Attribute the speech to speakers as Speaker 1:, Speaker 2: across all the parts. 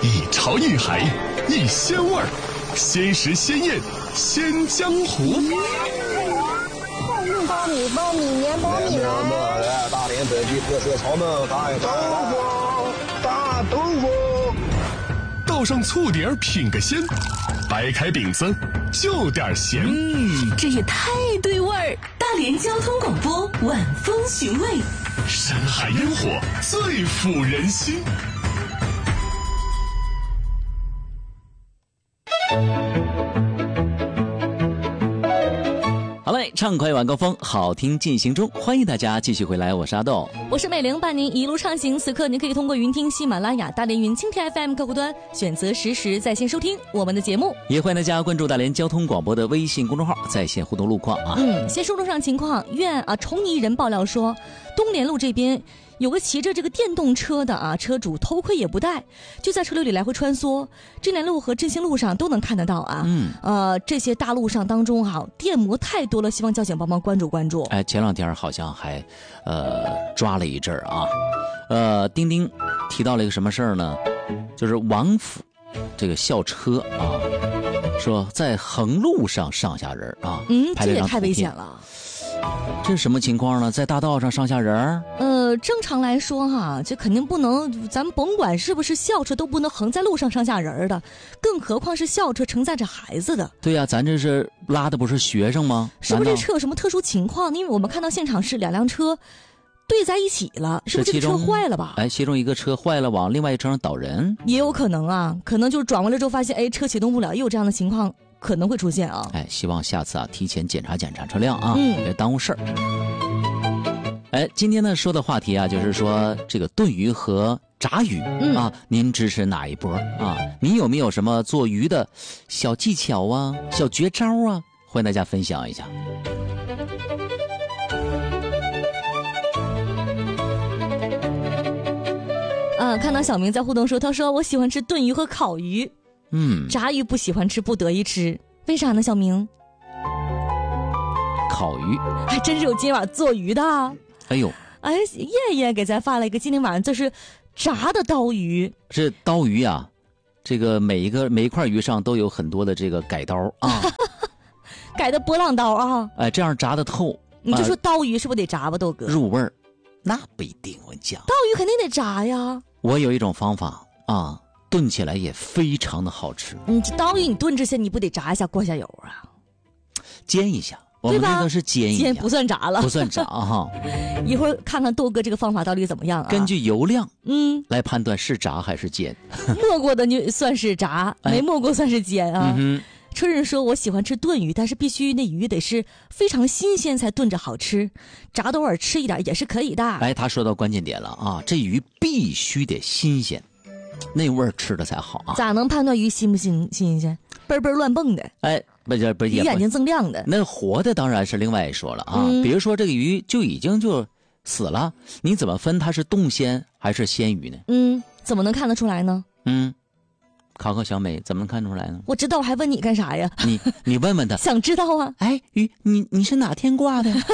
Speaker 1: 一潮一海，一鲜味儿，鲜食鲜宴，鲜江湖。
Speaker 2: 苞米年苞米来，
Speaker 3: 大连本地特色炒焖大豆腐。
Speaker 1: 倒上醋碟品个鲜，掰开饼子就点咸。
Speaker 4: 这也太对味儿！大连交通广播晚风寻味，
Speaker 1: 山海烟火最抚人心。
Speaker 5: 好嘞，畅快晚高峰，好听进行中，欢迎大家继续回来，我是阿豆，
Speaker 6: 我是美玲，伴您一路畅行。此刻您可以通过云听喜马拉雅、大连云蜻蜓 FM 客户端选择实时在线收听我们的节目，
Speaker 5: 也欢迎大家关注大连交通广播的微信公众号，在线互动路况啊。
Speaker 6: 先说路上情况，崇尼人爆料说，东连路这边有个骑着这个电动车的车主头盔也不戴，就在车流里来回穿梭。真连路和振兴路上都能看得到啊。这些大路上当中电摩太多了，希望交警帮忙关注关注。
Speaker 5: 前两天好像还抓了一阵儿啊。丁丁提到了一个什么事儿呢？就是王府这个校车啊，说在横路上上下人啊。
Speaker 6: 这也太危险了。
Speaker 5: 这是什么情况呢？在大道上上下人？
Speaker 6: 正常来说这肯定不能，咱们甭管是不是校车都不能横在路上上下人的，更何况是校车承载着孩子的。
Speaker 5: 对呀，咱这是拉的不是学生吗？
Speaker 6: 是不是这车有什么特殊情况？因为我们看到现场是两辆车对在一起了，是不是这个车坏了吧？
Speaker 5: 其中一个车坏了，往另外一车上倒人，
Speaker 6: 也有可能可能就是转完了之后发现车启动不了，也有这样的情况可能会出现啊。
Speaker 5: 希望下次提前检查检查车辆啊，别耽误事儿。今天呢说的话题就是说这个炖鱼和炸鱼您支持哪一波啊？你有没有什么做鱼的小技巧啊、小绝招啊？欢迎大家分享一下。
Speaker 6: 看到小明在互动说，他说我喜欢吃炖鱼和烤鱼，炸鱼不喜欢吃，不得一吃，为啥呢？小明，
Speaker 5: 烤鱼
Speaker 6: 还真是有今天晚上做鱼的。燕燕给咱发了一个，今天晚上这是炸的刀鱼。
Speaker 5: 这刀鱼这个每一块鱼上都有很多的这个改刀
Speaker 6: 改的波浪刀
Speaker 5: 这样炸的透。
Speaker 6: 你就说刀鱼是不是得炸吧，豆哥？
Speaker 5: 入味儿，那不一定。我讲
Speaker 6: 刀鱼肯定得炸呀。
Speaker 5: 我有一种方法炖起来也非常的好吃。
Speaker 6: 你这刀鱼你炖之前你不得炸一下，过一下油
Speaker 5: 煎一下。我们这个是煎一下，
Speaker 6: 煎不算炸了，
Speaker 5: 不算炸
Speaker 6: 一会儿看看豆哥这个方法到底怎么样
Speaker 5: 根据油量来判断是炸还是煎。
Speaker 6: 没过的就算是炸，没没过算是煎车人说我喜欢吃炖鱼，但是必须那鱼得是非常新鲜才炖着好吃，炸的偶尔吃一点也是可以的。
Speaker 5: 他说到关键点了这鱼必须得新鲜，那味儿吃的才好
Speaker 6: 咋能判断鱼新不新鲜？嘣嘣乱蹦的
Speaker 5: 不是
Speaker 6: 鱼眼睛锃亮的。
Speaker 5: 那活的当然是另外一说了比如说这个鱼就已经就死了，你怎么分它是冻鲜还是鲜鱼呢？
Speaker 6: 怎么能看得出来呢？
Speaker 5: 考考小美，怎么能看出来呢？
Speaker 6: 我知道，我还问你干啥呀？
Speaker 5: 你问问他。
Speaker 6: 想知道啊？
Speaker 5: 鱼，你是哪天挂的？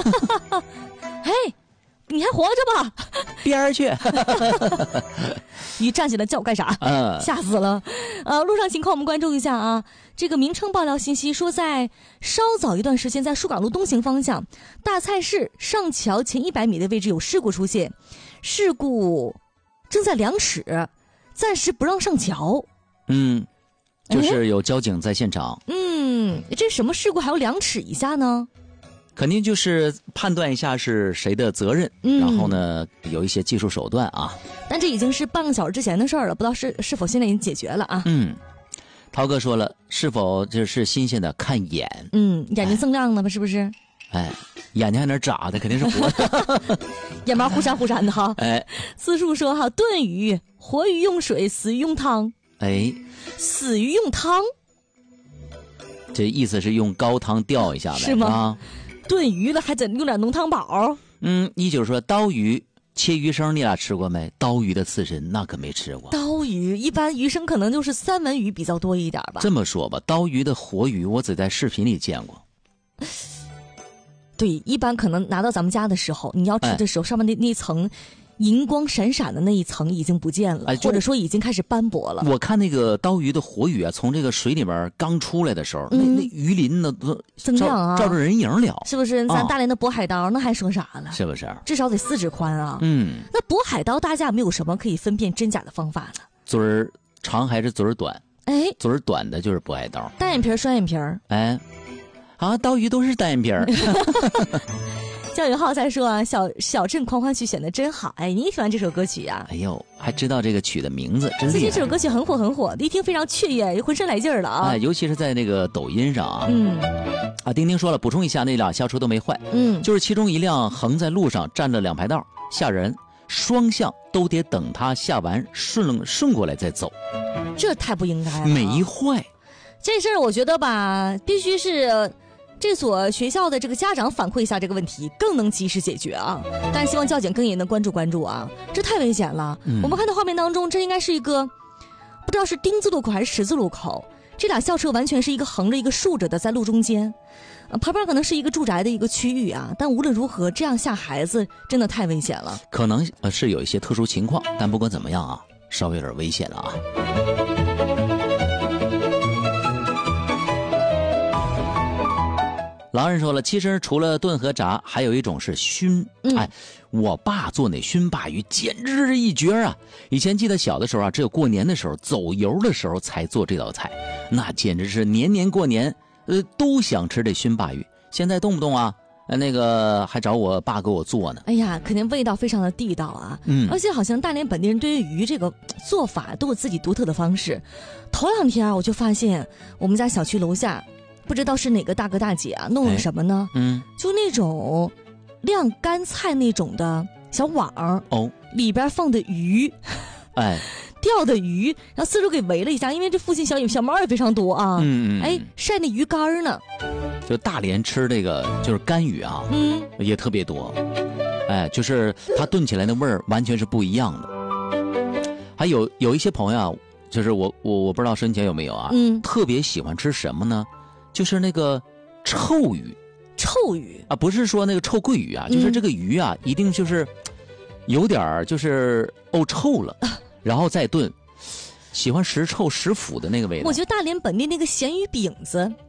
Speaker 6: 你还活着吧？
Speaker 5: 边儿去！
Speaker 6: 鱼站起来叫我干啥？吓死了！路上情况我们关注一下这个名称爆料信息说，在稍早一段时间，在疏港路东行方向大菜市上桥前100米的位置有事故出现，事故正在量尺，暂时不让上桥。
Speaker 5: 就是有交警在现场。
Speaker 6: 这什么事故还要量尺一下呢？
Speaker 5: 肯定就是判断一下是谁的责任，然后呢有一些技术手段
Speaker 6: 但这已经是半个小时之前的事儿了，不知道是否现在已经解决了
Speaker 5: 涛哥说了，是否这是新鲜的看眼。
Speaker 6: 眼睛锃亮的吧？是不是？
Speaker 5: 眼睛还那眨的，肯定是活的。
Speaker 6: 眼毛忽闪忽闪的四叔说炖鱼，活鱼用水，死鱼用汤。死鱼用汤，
Speaker 5: 这意思是用高汤吊一下呗，
Speaker 6: 是吗？炖鱼了还得用点浓汤宝。
Speaker 5: 你就是说刀鱼切鱼生，你俩吃过没？刀鱼的刺身那可没吃过。
Speaker 6: 刀鱼一般鱼生可能就是三文鱼比较多一点吧。
Speaker 5: 这么说吧，刀鱼的活鱼我只在视频里见过。
Speaker 6: 对，一般可能拿到咱们家的时候，你要吃的时候，上面那层银光闪闪的那一层已经不见了，或者说已经开始斑驳了。
Speaker 5: 我看那个刀鱼的活鱼啊，从这个水里边刚出来的时候，那鱼鳞呢都
Speaker 6: 锃亮啊，
Speaker 5: 照着人影了，
Speaker 6: 是不是？咱大连的渤海刀，那还说啥了？
Speaker 5: 是不是？
Speaker 6: 至少得4指宽啊。那渤海刀大家有没有什么可以分辨真假的方法呢？
Speaker 5: 嘴儿长还是嘴儿短？
Speaker 6: 哎，
Speaker 5: 嘴儿短的就是渤海刀，
Speaker 6: 单眼皮双眼皮。哎，
Speaker 5: 刀鱼都是单眼皮。
Speaker 6: 姜宇浩在说啊，小镇狂欢曲选的真好，哎，你喜欢这首歌曲呀？
Speaker 5: 哎呦，还知道这个曲的名字，真厉害！
Speaker 6: 最近这首歌曲很火，一听非常雀跃，浑身来劲儿了啊！
Speaker 5: 尤其是在那个抖音上啊。丁丁说了，补充一下，那辆校车都没坏，就是其中一辆横在路上占着2排道，吓人，双向都得等他下完顺过来再走，
Speaker 6: 这太不应该了。
Speaker 5: 没坏，
Speaker 6: 这事儿我觉得吧，必须是。这所学校的这个家长反馈一下这个问题，更能及时解决啊！但希望交警更也能关注啊！这太危险了。我们看到画面当中，这应该是一个不知道是丁字路口还是十字路口，这俩校车完全是一个横着一个竖着的在路中间，旁边可能是一个住宅的一个区域啊。但无论如何，这样下孩子真的太危险了。
Speaker 5: 可能是有一些特殊情况，但不管怎么样啊，稍微有点危险了啊。狼人说了，其实除了炖和炸，还有一种是熏。我爸做那熏鲅鱼简直是一绝啊！以前记得小的时候啊，只有过年的时候走油的时候才做这道菜，那简直是年年过年都想吃这熏鲅鱼。现在动不动啊，那个还找我爸给我做呢。
Speaker 6: 哎呀，肯定味道非常的地道啊。而且好像大连本地人对于鱼这个做法都有自己独特的方式。头2天我就发现我们家小区楼下。不知道是哪个大哥大姐啊，弄了什么呢？就那种晾干菜那种的小网里边放的鱼，钓的鱼，然后四周给围了一下，因为这附近小猫也非常多啊。晒那鱼干呢。
Speaker 5: 就大连吃这个就是干鱼啊，也特别多。就是它炖起来的味儿完全是不一样的。还有一些朋友啊，就是我不知道申姐有没有啊，特别喜欢吃什么呢？就是那个臭鱼啊，不是说那个臭鳜鱼啊，就是这个鱼啊，一定就是有点就是臭了，然后再炖，喜欢食臭食腐的那个味道。
Speaker 6: 我觉得大连本地那个咸鱼饼子